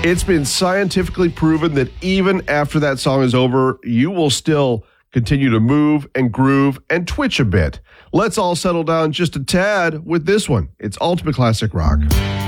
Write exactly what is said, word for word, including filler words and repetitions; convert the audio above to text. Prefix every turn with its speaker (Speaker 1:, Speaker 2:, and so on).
Speaker 1: It's been scientifically proven that even after that song is over, you will still continue to move and groove and twitch a bit. Let's all settle down just a tad with this one. It's Ultimate Classic Rock.